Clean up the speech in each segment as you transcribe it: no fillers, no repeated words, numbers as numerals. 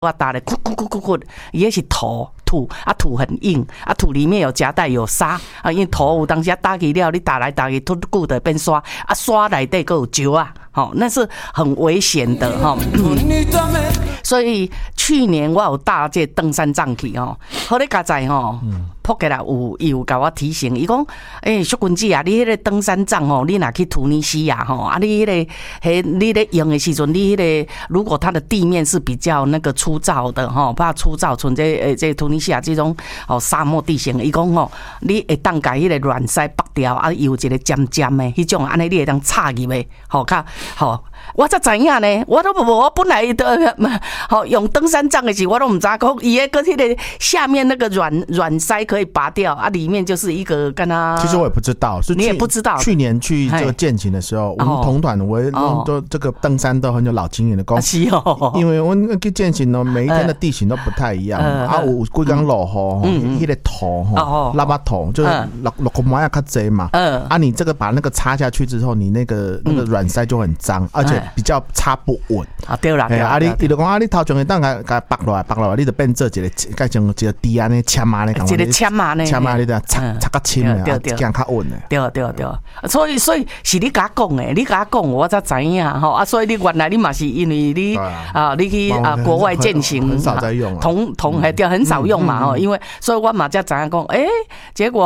我打的，也是土啊，土很硬啊，土里面有夹带有沙啊，因为土有当时打去了，你打来打去，土固的变沙啊，沙内底还有石啊，那是很危险的所以去年我有搭这登山杖去好咧佳哉扑起来有甲我提醒，伊讲淑君姐啊，你迄个登山杖你若去突尼西亚啊，你你咧用的时阵，你如果它的地面是比较那个粗糙的怕粗糙，像这突尼西亚这种沙漠地形，伊讲你会当甲迄个软塞拔掉啊，有一个尖尖的迄种，安尼你会当插入的，较我才知影呢，我都我本来的用登山杖的时，我都唔知讲伊个迄个下面那个软塞可以拔掉啊，里面就是一个跟他。 其实我也不知道，是你也不知道。 去年去这个健行的时候，我们同团我都这个登山都很有老经验的讲，因为我去健行每一天的地形都不太一样啊，有几天落雨，迄个土拉巴土就是落个毛较济嘛，啊，你这个把那个插下去之后，你那个软塞就很脏，而且比较插不稳啊，对啦， 啊，你就讲啊，你头前当甲拔落来，你就变做一个改成一个低安尼签啊呢， 一个签啊呢， 签啊你得插个轻的，这样较稳的。 对，所以是你甲我讲的，你甲我讲我才知影啊，所以你原来你嘛是因为你你去国外健行， 很少在用， 对，很少用嘛因为所以我嘛才知影讲，结果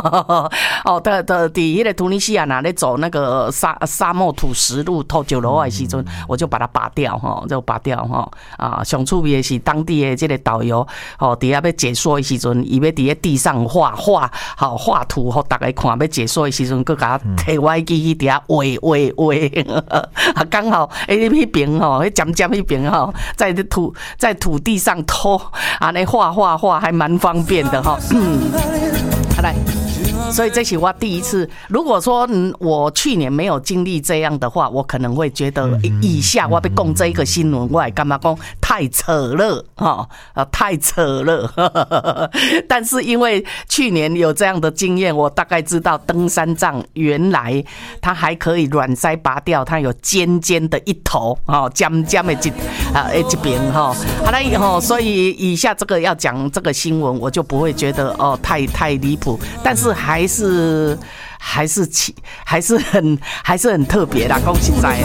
伫迄个突尼西亚哪咧走那个沙漠土石路透九楼的时阵，我就把它拔掉就拔掉上趣味的是当地的这个导游底下要解说的时阵，伊要伫咧地上画图，互大家看要解说的时阵，佮甲摕我的机器底下画，刚好迄边迄尖尖迄边在土地上拖安尼画，还蛮方便的好来。所以这是我第一次。如果说我去年没有经历这样的话，我可能会觉得以下我要讲这一个新闻，我也干嘛讲太扯了太扯了。但是因为去年有这样的经验，我大概知道登山杖原来它还可以软塞拔掉，它有尖尖的一头尖尖的一边所以以下这个要讲这个新闻，我就不会觉得太离谱，但是还是很特别啦，讲实在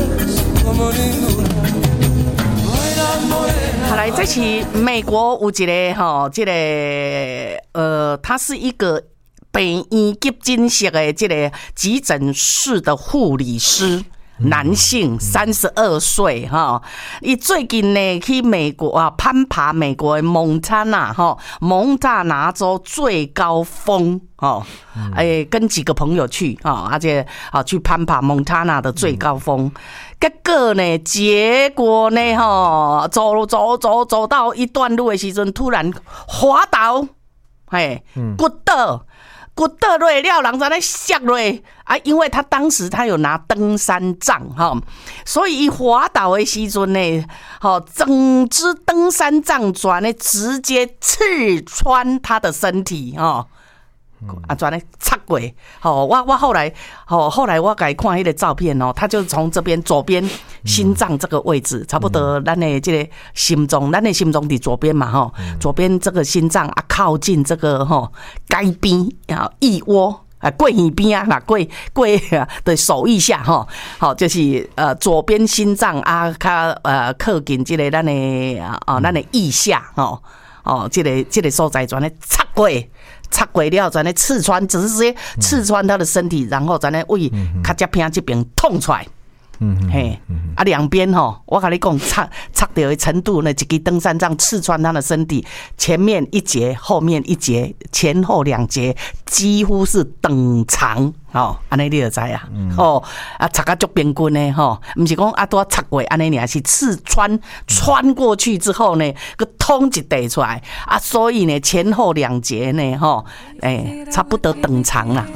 好来，这是美国有一个这个它是一个病院急诊室的这个急诊室的护理师。男性32岁他最近呢去美国攀爬美国的蒙塔纳州最高峰跟几个朋友去而且去攀爬蒙塔纳的最高峰，结果呢走到一段路的时阵，突然滑倒骨倒落了，人在那摔落因为他当时他有拿登山杖所以一滑倒的时阵呢整支登山杖转呢直接刺穿他的身体转呢插过我后来我给看那个照片他就从这边左边心脏这个位置，差不多咱的这个心脏，咱的心脏在左边嘛左边这个心脏靠近这个该边腋窝过耳边过的手腋下就是左边心脏较靠近这个咱的腋下这个所在转呢插过了，转呢刺穿，只是直接刺穿他的身体，然后转呢为卡加片这边痛出来。两边我跟你讲，插到的程度呢，一支登山杖刺穿他的身体，前面一节，后面一节，前后两节，几乎是等长安尼你就知插到足平均的不是讲多插过安尼尔，是刺穿过去之后呢，个通一地出来所以呢前后两节呢差不多等长啦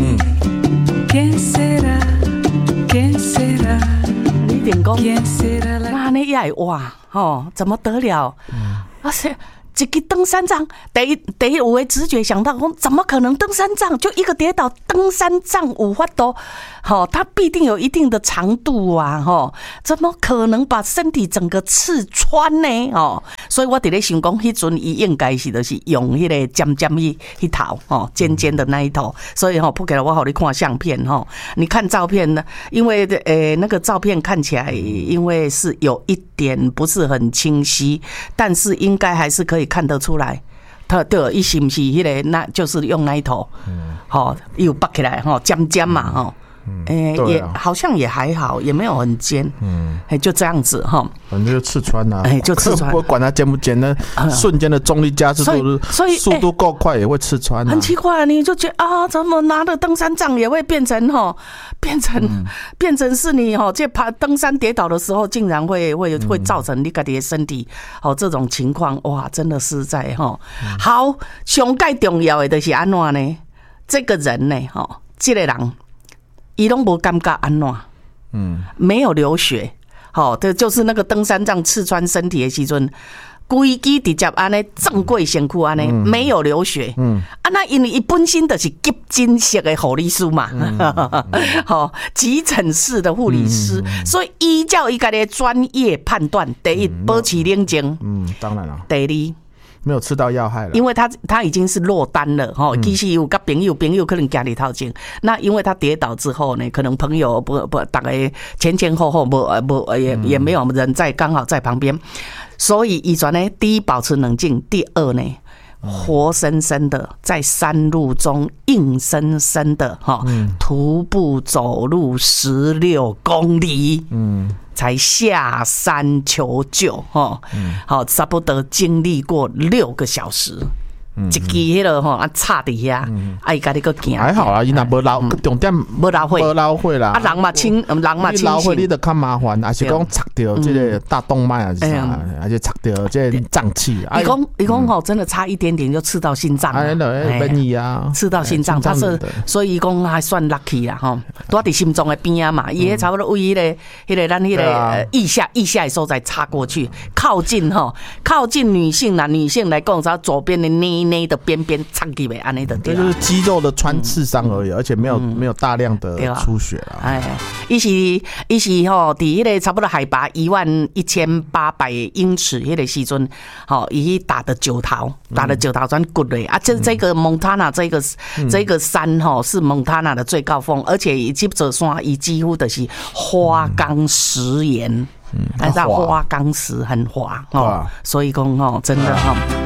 你点讲，那也哇怎么得了？ 一个登山杖，第一我会直觉想到，怎么可能登山杖就一个跌倒，登山杖有法度，它必定有一定的长度啊，怎么可能把身体整个刺穿呢？所以我在咧想讲，迄阵伊应该是就是用迄个尖尖迄头，尖尖的那一头，所以不给了我好你看相片你看照片呢，因为那个照片看起来，因为是有一点不是很清晰，但是应该还是可以看得出来，他对，伊是不是迄个，那就是用那一头，又拔起来尖尖嘛也好像也还好，也没有很尖，就这样子反正就刺穿了， 就刺穿， 不管它尖不尖呢，瞬间的重力加速度， 所以速度够快也会刺穿， 很奇怪，你就觉得啊，怎么拿着登山杖也会变成是你这爬登山跌倒的时候，竟然会造成你自己的身体这种情况，哇，真的是在好，上最重要的就是安怎呢？这个人呢，这个人。伊拢无感觉安怎，没有流血，这就是那个登山杖刺穿身体的时阵，规支直接安尼正过身躯安尼，没有流血，那因为伊本身就是急诊室的护理师嘛，急诊室的护理师，所以依照伊家的专业判断，第一保持冷静， 当然了， 第二。 没有吃到要害了， 因为他已经是落单了其实有跟朋友可能家里头前，那因为他跌倒之后呢，可能朋友不大概前后也没有人在刚好在旁边，所以以前呢，第一保持冷静，第二呢，活生生的在山路中硬生生的徒步走路16公里，才下山求救差不多经历过6个小时。一支迄个插伫遐，伊家己个行。 还好啦，伊若无流，重点无流血啦。 人嘛清流血你就较麻烦，还是讲插到这个大动脉还是啥，还是插到这个脏器。 伊讲真的差一点点就刺到心脏了。 免疫啊， 刺到心脏，他是所以伊讲还算 lucky 啦拄伫心脏的边啊嘛，伊差不多为迄个咱迄个腋下的所在插过去，靠近女性来讲，只要左边的内的边边插起来，安尼的， 这就是肌肉的穿刺伤而已，而且没有大量的出血啦。 伊是伫迄个差不多海拔11800英尺迄个时阵，伊打的九桃转骨嘞啊！这个蒙塔纳这个山是蒙塔纳的最高峰，而且伊这座山伊几乎的是花岗石岩，按照花岗石很滑所以讲真的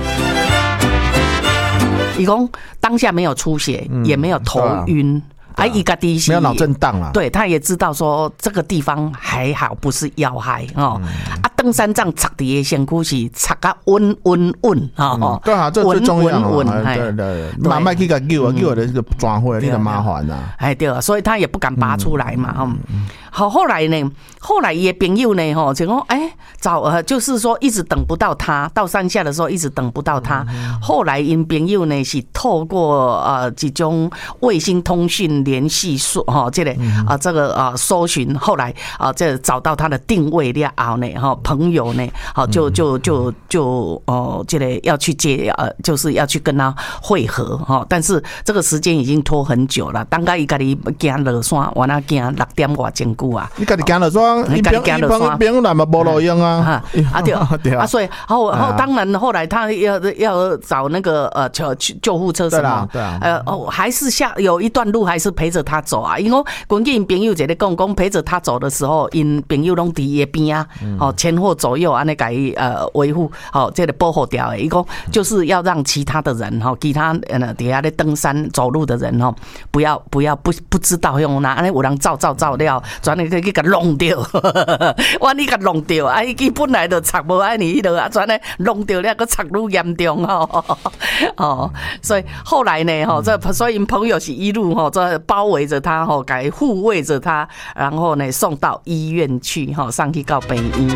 伊讲当下没有出血，也没有头晕，伊家己没有脑震荡啦。 对，他也知道说这个地方还好，不是要害登山杖插伫的身躯是插甲稳对啊，这最重要对，慢慢去甲救的这个转回来，你就麻烦啦。 对啊，所以他也不敢拔出来嘛好，后来伊的朋友呢就讲就是说一直等不到他，到山下的时候一直等不到他。后来因朋友呢是透过几种卫星通讯联系这个搜寻，后来这找到他的定位了后呢朋友呢就这个要去就是要去跟他会合但是这个时间已经拖很久了，当甲伊家己行落山，完了行6点外钟久啊！ 你家己行落山，你朋友来嘛无路用啊！ 对所以当然后来他要找那个救护车什么，还是有一段路还是陪着他走啊，因为根据因朋友一个讲陪着他走的时候，因朋友拢伫伊边啊，前后左右安尼甲伊维护这个保护掉的，伊讲就是要让其他的人其他底下咧登山走路的人不知道用哪安尼有人照了，转你去甲弄掉，哇你甲弄掉，伊本来就插无安尼迄落转咧弄掉了，个插愈严重所以后来呢所以朋友是一路这包围着他给护卫着他，然后呢送到医院去上去到北医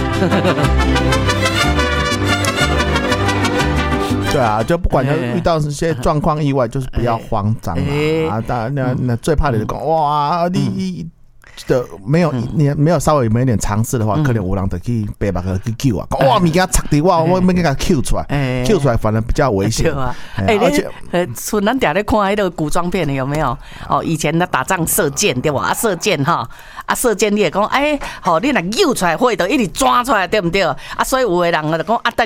对啊，就不管遇到这些状况意外，就是不要慌张那最怕的是讲哇，你的没有你没有稍微没一点尝试的话，可能有人就去背包去救啊，哇，物件插的哇，我没给它 Q 出来，Q 出来反而比较危险。 而且像咱常咧看迄个古装片的有没有？哦，以前的打仗射箭对吧？啊，射箭哈，啊，射箭你也讲，好，你若揪出来，火就一直抓出来，对不对？啊，所以有的人就讲啊，等